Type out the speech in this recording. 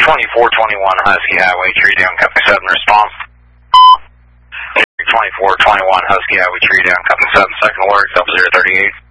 2421 Husky Highway, tree down, company 7, response. 2421 Husky Highway, tree down, company 7, second alert, 0038.